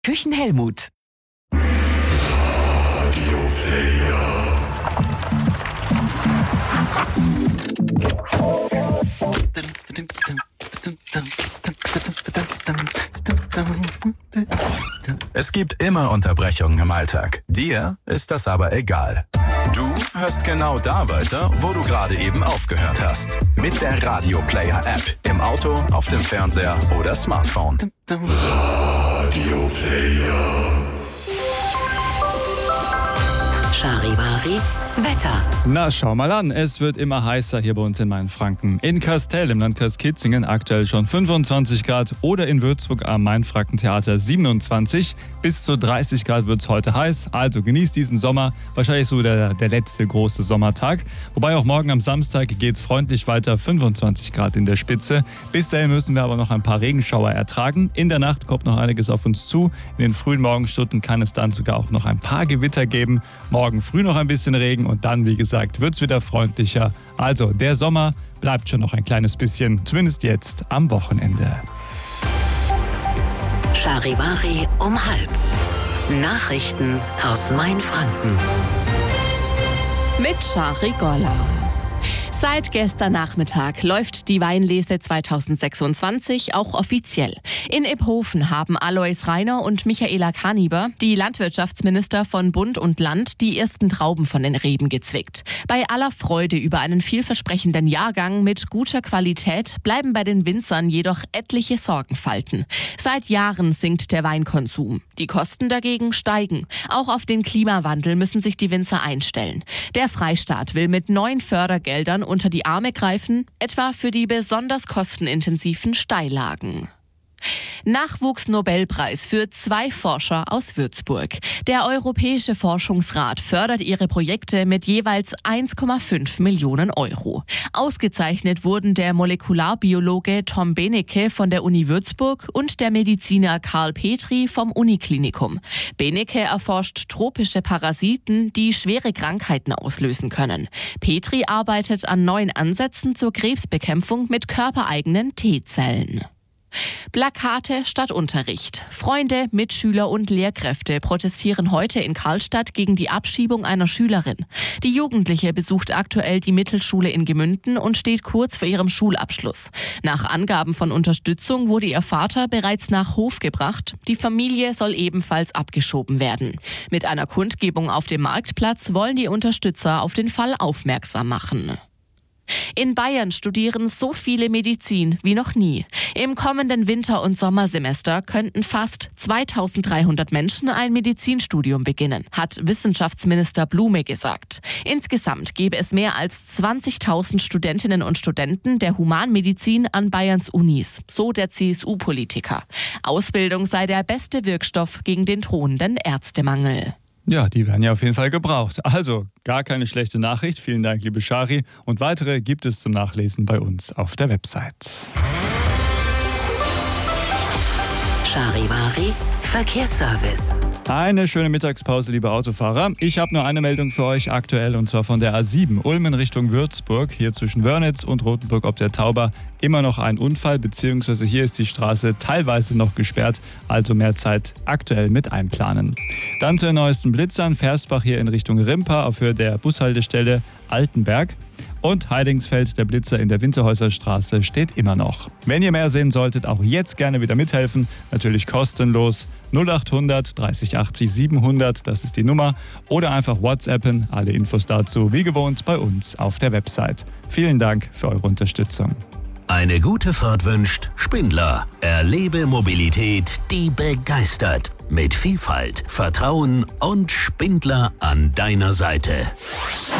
Küchenhelmut. Es gibt immer Unterbrechungen im Alltag. Dir ist das aber egal. Du hörst genau da weiter, wo du gerade eben aufgehört hast. Mit der Radio Player App. Im Auto, auf dem Fernseher oder Smartphone. Radio Player. Charivari, Wetter. Na, schau mal an, es wird immer heißer hier bei uns in Mainfranken. In Kastel im Landkreis Kitzingen aktuell schon 25 Grad oder in Würzburg am Mainfranken-Theater 27. Bis zu 30 Grad wird es heute heiß, also genießt diesen Sommer. Wahrscheinlich so der letzte große Sommertag. Wobei auch morgen am Samstag geht es freundlich weiter, 25 Grad in der Spitze. Bis dahin müssen wir aber noch ein paar Regenschauer ertragen. In der Nacht kommt noch einiges auf uns zu. In den frühen Morgenstunden kann es dann sogar auch noch ein paar Gewitter geben. Morgen früh noch ein bisschen Regen und dann, wie gesagt, wird es wieder freundlicher. Also der Sommer bleibt schon noch ein kleines bisschen, zumindest jetzt am Wochenende. Charivari um 12:30. Nachrichten aus Mainfranken. Mit Chari Golla. Seit gestern Nachmittag läuft die Weinlese 2026 auch offiziell. In Iphofen haben Alois Rainer und Michaela Kaniber, die Landwirtschaftsminister von Bund und Land, die ersten Trauben von den Reben gezwickt. Bei aller Freude über einen vielversprechenden Jahrgang mit guter Qualität bleiben bei den Winzern jedoch etliche Sorgenfalten. Seit Jahren sinkt der Weinkonsum. Die Kosten dagegen steigen. Auch auf den Klimawandel müssen sich die Winzer einstellen. Der Freistaat will mit neuen Fördergeldern unter die Arme greifen, etwa für die besonders kostenintensiven Steillagen. Nachwuchsnobelpreis für 2 Forscher aus Würzburg. Der Europäische Forschungsrat fördert ihre Projekte mit jeweils 1,5 Millionen Euro. Ausgezeichnet wurden der Molekularbiologe Tom Benecke von der Uni Würzburg und der Mediziner Karl Petri vom Uniklinikum. Benecke erforscht tropische Parasiten, die schwere Krankheiten auslösen können. Petri arbeitet an neuen Ansätzen zur Krebsbekämpfung mit körpereigenen T-Zellen. Plakate statt Unterricht. Freunde, Mitschüler und Lehrkräfte protestieren heute in Karlstadt gegen die Abschiebung einer Schülerin. Die Jugendliche besucht aktuell die Mittelschule in Gemünden und steht kurz vor ihrem Schulabschluss. Nach Angaben von Unterstützung wurde ihr Vater bereits nach Hof gebracht. Die Familie soll ebenfalls abgeschoben werden. Mit einer Kundgebung auf dem Marktplatz wollen die Unterstützer auf den Fall aufmerksam machen. In Bayern studieren so viele Medizin wie noch nie. Im kommenden Winter- und Sommersemester könnten fast 2300 Menschen ein Medizinstudium beginnen, hat Wissenschaftsminister Blume gesagt. Insgesamt gäbe es mehr als 20.000 Studentinnen und Studenten der Humanmedizin an Bayerns Unis, so der CSU-Politiker. Ausbildung sei der beste Wirkstoff gegen den drohenden Ärztemangel. Ja, die werden ja auf jeden Fall gebraucht. Also, gar keine schlechte Nachricht. Vielen Dank, liebe Chari. Und weitere gibt es zum Nachlesen bei uns auf der Website. Charivari, Verkehrsservice. Eine schöne Mittagspause, liebe Autofahrer. Ich habe nur eine Meldung für euch aktuell, und zwar von der A7 Ulm in Richtung Würzburg. Hier zwischen Wörnitz und Rothenburg ob der Tauber immer noch ein Unfall, beziehungsweise hier ist die Straße teilweise noch gesperrt, also mehr Zeit aktuell mit einplanen. Dann zu den neuesten Blitzern. Versbach hier in Richtung Rimpa auf Höhe der Bushaltestelle Altenberg. Und Heidingsfeld, der Blitzer in der Winterhäuserstraße, steht immer noch. Wenn ihr mehr sehen solltet, auch jetzt gerne wieder mithelfen. Natürlich kostenlos. 0800 30 80 700, das ist die Nummer. Oder einfach WhatsAppen. Alle Infos dazu, wie gewohnt, bei uns auf der Website. Vielen Dank für eure Unterstützung. Eine gute Fahrt wünscht Spindler. Erlebe Mobilität, die begeistert. Mit Vielfalt, Vertrauen und Spindler an deiner Seite.